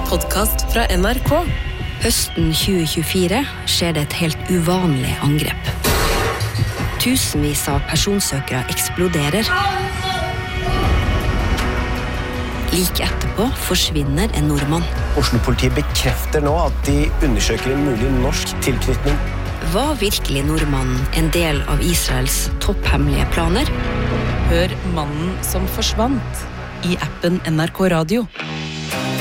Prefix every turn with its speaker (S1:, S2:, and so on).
S1: podcast fra NRK.
S2: Høsten 2024 skjer det et helt uvanlig angrep. Tusenvis av personsøkere eksploderer. Like etterpå forsvinner en nordmann.
S3: Oslo-politiet bekrefter nå at de undersøker en mulig norsk tilknytning.
S2: Var virkelig nordmannen en del av Israels topphemmelige planer?
S1: Hør Mannen som forsvant i appen NRK Radio.